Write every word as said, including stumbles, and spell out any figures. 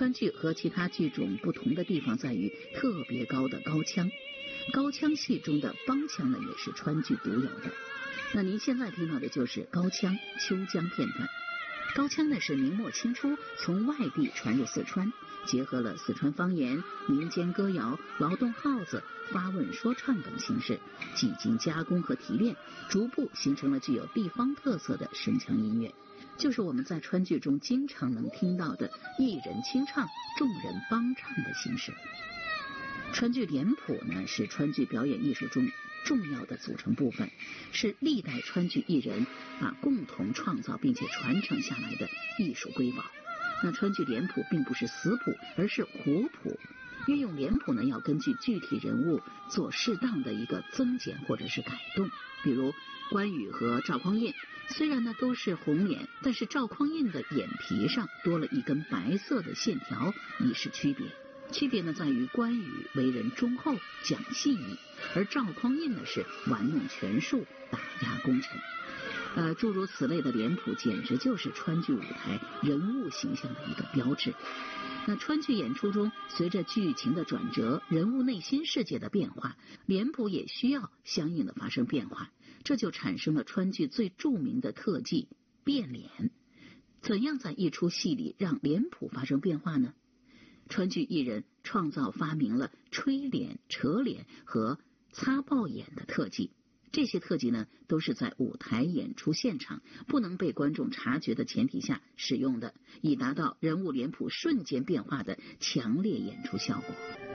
川剧和其他剧种不同的地方在于特别高的高腔，高腔戏中的梆腔呢也是川剧独有的。那您现在听到的就是高腔秋江片段。高腔呢是明末清初从外地传入四川，结合了四川方言、民间歌谣、劳动号子、发问说唱等形式，几经加工和提炼，逐步形成了具有地方特色的声腔音乐，就是我们在川剧中经常能听到的一人清唱、众人帮唱的形式。川剧脸谱呢是川剧表演艺术中重要的组成部分，是历代川剧艺人啊共同创造并且传承下来的艺术瑰宝。那川剧脸谱并不是死谱，而是活谱。运用脸谱呢，要根据具体人物做适当的一个增减或者是改动。比如关羽和赵匡胤，虽然呢都是红脸，但是赵匡胤的眼皮上多了一根白色的线条，以示区别。区别呢在于关羽为人忠厚讲信义，而赵匡胤呢是玩弄权术打压功臣。呃，诸如此类的脸谱简直就是川剧舞台人物形象的一个标志。那川剧演出中，随着剧情的转折，人物内心世界的变化，脸谱也需要相应的发生变化，这就产生了川剧最著名的特技变脸。怎样在一出戏里让脸谱发生变化呢？川剧艺人创造发明了吹脸、扯脸和擦爆眼的特技。这些特技呢，都是在舞台演出现场不能被观众察觉的前提下使用的，以达到人物脸谱瞬间变化的强烈演出效果。